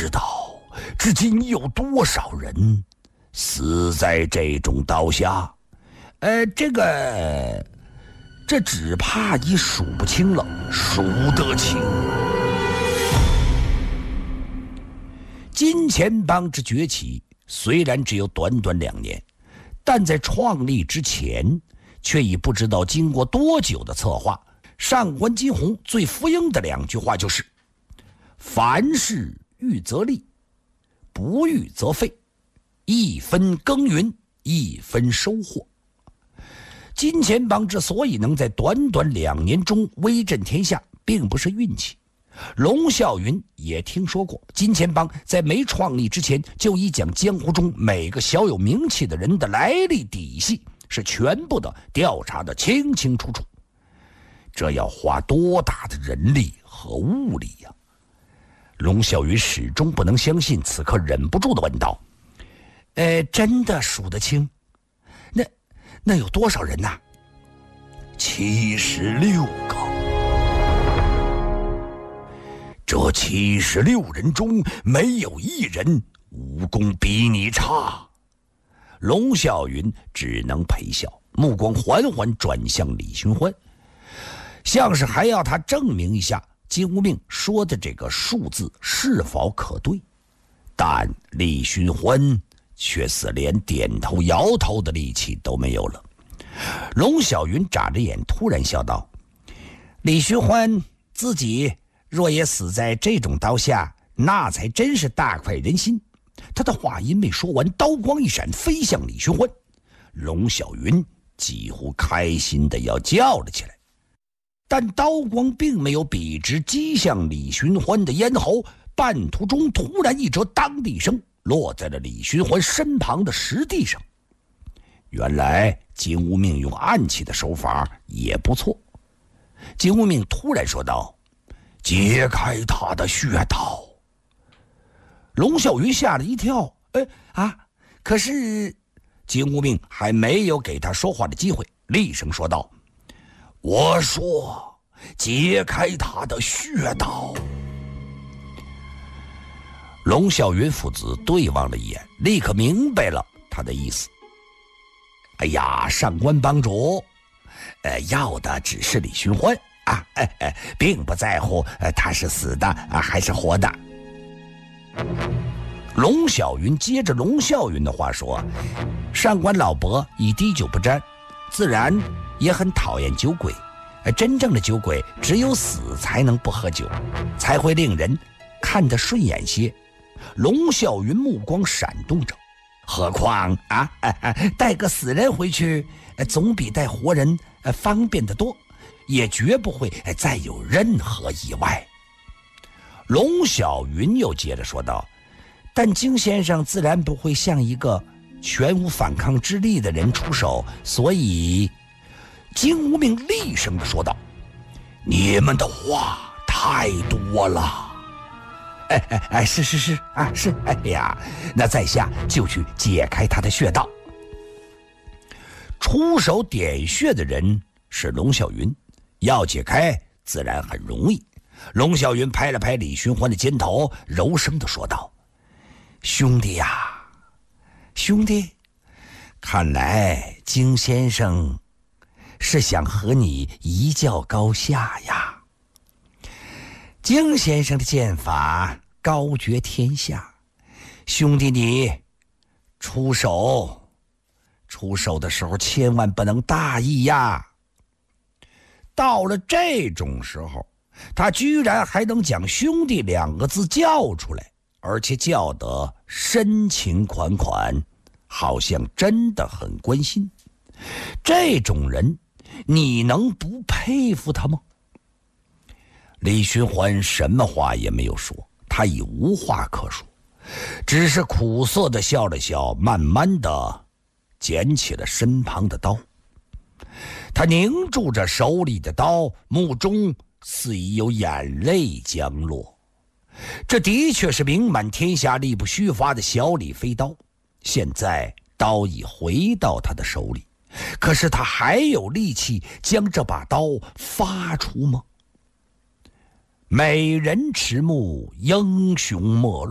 知道至今有多少人死在这种刀下。这只怕已数不清了，数得清。金钱帮之崛起虽然只有短短2年，但在创立之前却已不知道经过多久的策划。上官金鸿最福音的2句话就是：凡事预则立，不预则废，一分耕耘一分收获。金钱帮之所以能在短短2年中威震天下，并不是运气。龙啸云也听说过，金钱帮在没创立之前就已将江湖中每个小有名气的人的来历底细是全部的调查得清清楚楚。这要花多大的人力和物力呀！龙啸云始终不能相信，此刻忍不住地问道：真的数得清？那有多少人呐？76个。这76人中没有1人武功比你差。龙啸云只能陪笑，目光缓缓转向李寻欢，像是还要他证明一下金无命说的这个数字是否可对。但李寻欢却似连点头摇头的力气都没有了。龙啸云眨着眼，突然笑道：李寻欢自己若也死在这种刀下，那才真是大快人心。他的话音未说完，刀光一闪，飞向李寻欢。龙啸云几乎开心的要叫了起来，但刀光并没有笔直击向李寻欢的咽喉，半途中突然一折，当的一声落在了李寻欢身旁的石地上。原来金无命用暗器的手法也不错。金无命突然说道：解开他的穴道。龙啸云吓了一跳，可是金无命还没有给他说话的机会，厉声说道：我说解开他的穴道。龙啸云父子对望了一眼，立刻明白了他的意思。上官帮主，要的只是李寻欢啊，并不在乎他是死的还是活的。龙啸云接着龙啸云的话说：上官老伯以滴酒不沾，自然也很讨厌酒鬼。真正的酒鬼只有死才能不喝酒，才会令人看得顺眼些。龙啸云目光闪动着，何况带个死人回去总比带活人方便得多，也绝不会再有任何意外。龙啸云又接着说道：但金先生自然不会向一个全无反抗之力的人出手，所以金无命厉声地说道：你们的话太多了。是那在下就去解开他的穴道。出手点穴的人是龙啸云，要解开自然很容易。龙啸云拍了拍李寻欢的肩头，柔声地说道：兄弟呀，兄弟，看来金先生是想和你一较高下呀。金先生的剑法高绝天下，兄弟你出手的时候千万不能大意呀。到了这种时候，他居然还能将兄弟2个字叫出来，而且叫得深情款款，好像真的很关心。这种人你能不佩服他吗？李寻欢什么话也没有说，他已无话可说，只是苦涩地笑了笑，慢慢地捡起了身旁的刀。他凝住着手里的刀，目中似已有眼泪将落。这的确是名满天下力不虚发的小李飞刀，现在刀已回到他的手里，可是他还有力气将这把刀发出吗？美人迟暮，英雄末路，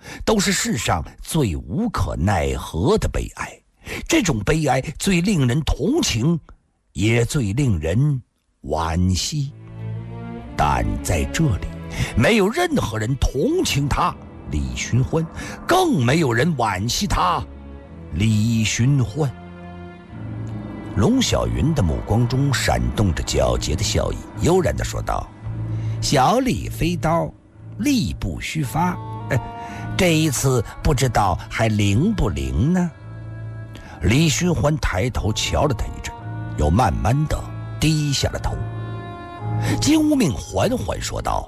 都是世上最无可奈何的悲哀。这种悲哀最令人同情，也最令人惋惜。但在这里，没有任何人同情他李寻欢，更没有人惋惜他李寻欢。龙小云的目光中闪动着皎洁的笑意，悠然地说道：“小李飞刀，力不虚发。这一次不知道还灵不灵呢？”李寻欢抬头瞧了他一阵，又慢慢地低下了头。金无命缓缓说道：“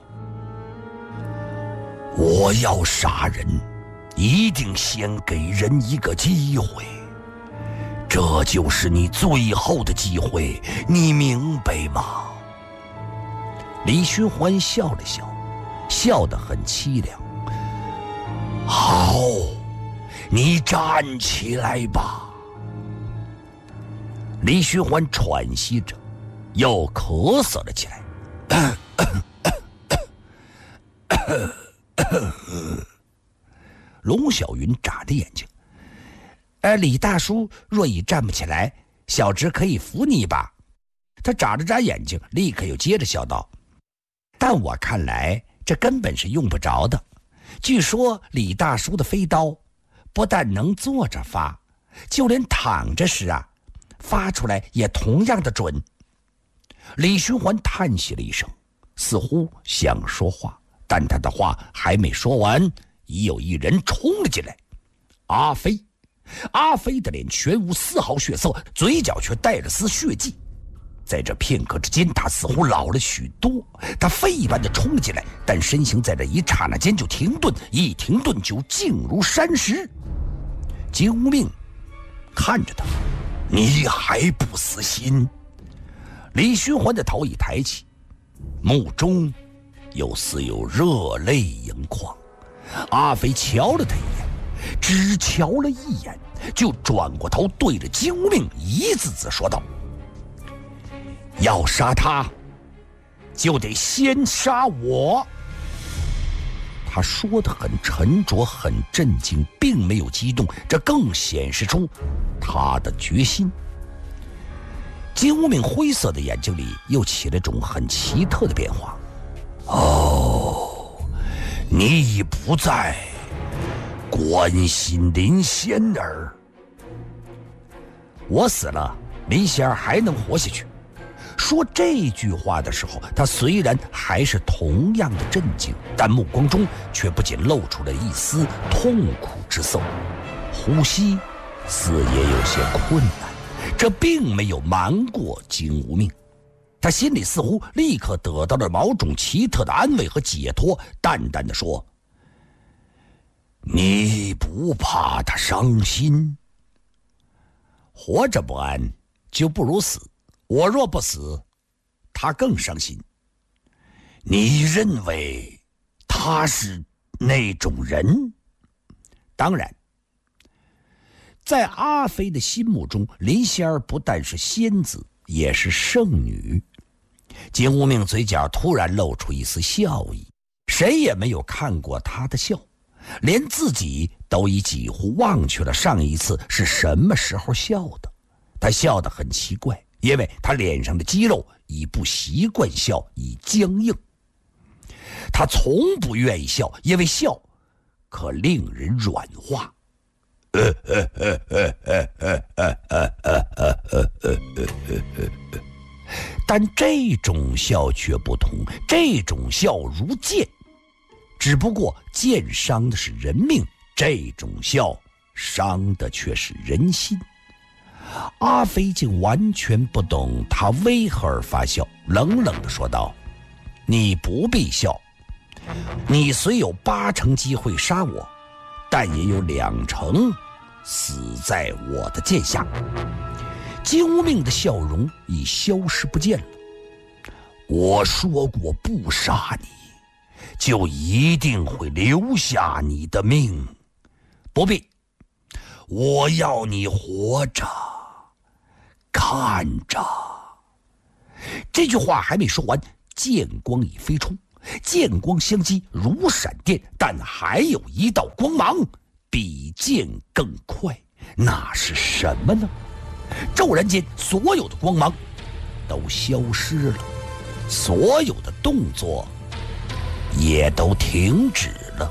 我要杀人，一定先给人一个机会，这就是你最后的机会，你明白吗？”李寻欢笑了笑，笑得很凄凉。“好，你站起来吧。”李寻欢喘息着，又咳嗽了起来。龙小云眨着眼睛：“李大叔若已站不起来，小侄可以扶你一把。”他眨了眨眼睛，立刻又接着笑道：“但我看来这根本是用不着的。据说李大叔的飞刀不但能坐着发，就连躺着时发出来也同样的准。”李寻欢叹息了一声，似乎想说话，但他的话还没说完，已有一人冲了进来。阿飞。阿飞的脸全无丝毫血色，嘴角却带着丝血迹。在这片刻之间，他似乎老了许多。他飞一般的冲了进来，但身形在这一刹那间就停顿，一停顿就静如山石。金无命看着他：“你还不死心？”李寻欢的头已抬起，目中又似有热泪盈眶。阿飞瞧了他一眼，只瞧了一眼，就转过头对着金无命一字字说道：“要杀他，就得先杀我。”他说得很沉着，很震惊，并没有激动，这更显示出他的决心。金无命灰色的眼睛里又起了种很奇特的变化。“哦，你已不再关心林仙儿。我死了，林仙儿还能活下去。”说这句话的时候，他虽然还是同样的震惊，但目光中却不仅露出了一丝痛苦之色，呼吸似也有些困难。这并没有瞒过金无命，他心里似乎立刻得到了某种奇特的安慰和解脱，淡淡的说：“你不怕他伤心？活着不安，就不如死。我若不死，他更伤心。你认为他是那种人？”当然，在阿飞的心目中，林仙儿不但是仙子，也是圣女。金无命嘴角突然露出一丝笑意，谁也没有看过他的笑，连自己都已几乎忘却了上一次是什么时候笑的。他笑得很奇怪，因为他脸上的肌肉已不习惯笑，已僵硬。他从不愿意笑，因为笑可令人软化。但这种笑却不同，这种笑如剑，只不过剑伤的是人命，这种笑伤的却是人心。阿飞竟完全不懂他为何而发笑，冷冷地说道：“你不必笑，你虽有8成机会杀我，但也有2成死在我的剑下。”金无命的笑容已消失不见了。我说过不杀你，就一定会留下你的命。不必，我要你活着，看着。这句话还没说完，剑光已飞出， 剑光相击如闪电，但还有一道光芒比剑更快，那是什么呢？骤然间，所有的光芒都消失了，所有的动作也都停止了。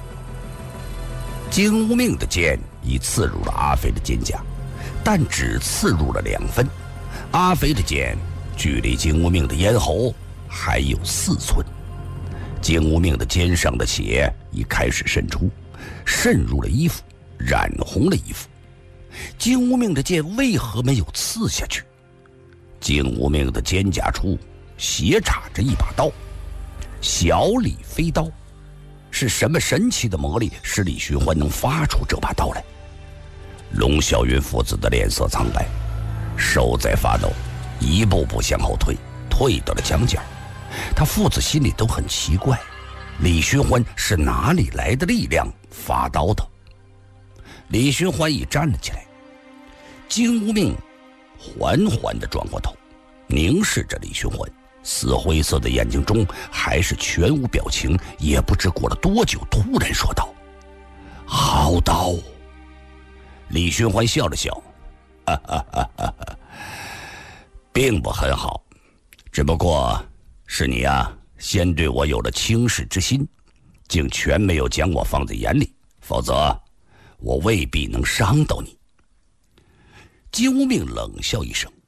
金无命的剑已刺入了阿飞的肩胛，但只刺入了2分。阿飞的剑距离金无命的咽喉还有4寸。金无命的肩上的血已开始渗出，渗入了衣服，染红了衣服。金无命的剑为何没有刺下去？金无命的肩胛处斜插着一把刀，小李飞刀。是什么神奇的魔力使李寻欢能发出这把刀来？龙啸云父子的脸色苍白，手在发抖，一步步向后退，退到了墙角。他父子心里都很奇怪，李寻欢是哪里来的力量发刀的？李寻欢已站了起来，金无命缓缓地转过头，凝视着李寻欢，死灰色的眼睛中还是全无表情，也不知过了多久，突然说道：“好刀。”李寻欢笑了笑，并不很好，只不过是你啊，先对我有了轻视之心，竟全没有将我放在眼里，否则我未必能伤到你。金无命冷笑一声，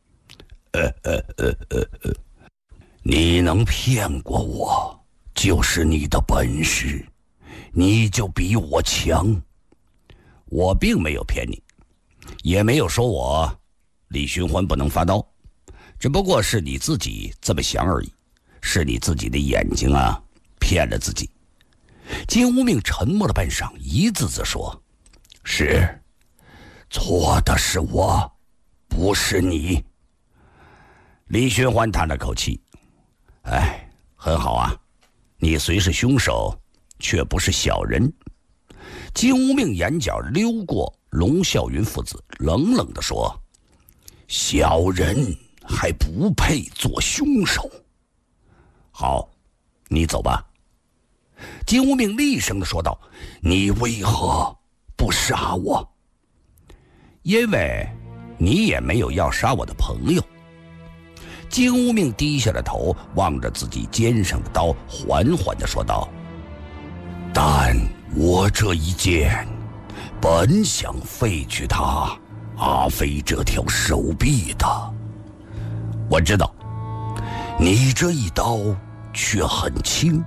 你能骗过我，就是你的本事，你就比我强。我并没有骗你，也没有说我李寻欢不能发刀，只不过是你自己这么想而已，是你自己的眼睛啊骗了自己。金无命沉默了半晌，一字字说：“是，错的是我，不是你。”李寻欢叹了口气，很好啊，你虽是凶手，却不是小人。金无命眼角溜过龙啸云父子，冷冷地说：“小人还不配做凶手。”好，你走吧。金无命厉声地说道：“你为何不杀我？”因为你也没有要杀我的朋友。金无命低下了头，望着自己肩上的刀，缓缓地说道：“但我这一剑本想废去他阿飞这条手臂的。我知道，你这一刀却很轻。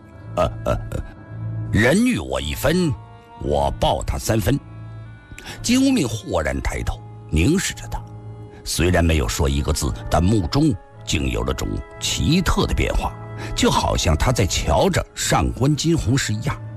人与我1分，我报他3分。”金无命豁然抬头，凝视着他。虽然没有说一个字，但目中竟有了种奇特的变化，就好像他在瞧着上官金鸿时一样。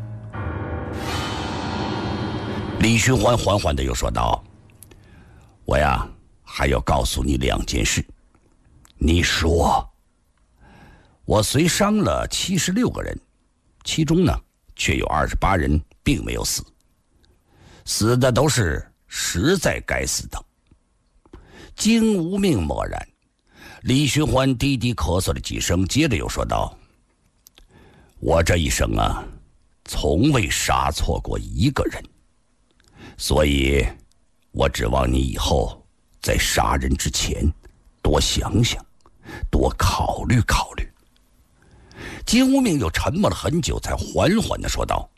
李寻欢缓缓地又说道：“我呀，还要告诉你2件事。”你说。我虽伤了76个人，其中呢，却有28人并没有死，死的都是实在该死的。金无命默然，李寻欢低低咳嗽了几声，接着又说道：“我这一生啊，从未杀错过一个人，所以我指望你以后在杀人之前多想想，多考虑考虑。”金无命又沉默了很久，才缓缓地说道：“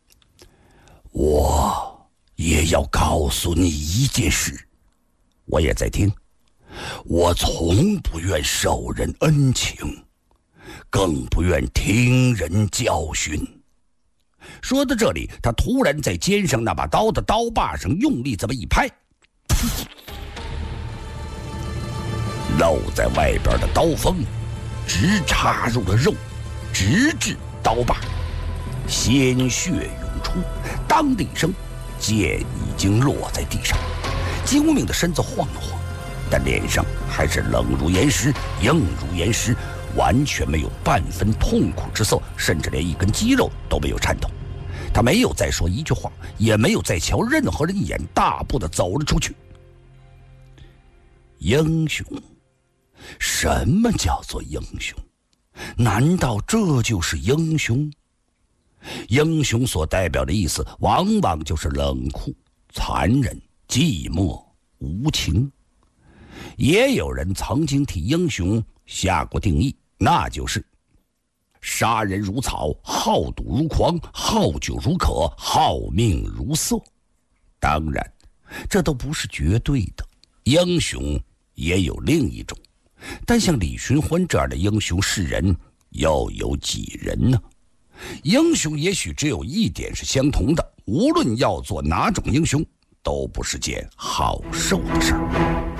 我也要告诉你一件事。”我也在听。我从不愿受人恩情，更不愿听人教训。说到这里，他突然在肩上那把刀的刀把上用力这么一拍，露在外边的刀锋直插入了肉，直至刀把，鲜血涌出。当的一声，剑已经落在地上。金无命的身子晃了晃，但脸上还是冷如岩石，硬如岩石，完全没有半分痛苦之色，甚至连一根肌肉都没有颤抖。他没有再说一句话，也没有再瞧任何人一眼，大步地走了出去。英雄，什么叫做英雄？ 难道这就是英雄？英雄所代表的意思，往往就是冷酷、残忍、寂寞、无情。也有人曾经替英雄下过定义，那就是杀人如草，好赌如狂，好酒如渴，好命如色。当然，这都不是绝对的，英雄也有另一种。但像李寻欢这样的英雄世人又有几人呢？英雄也许只有一点是相同的，无论要做哪种英雄，都不是件好受的事儿。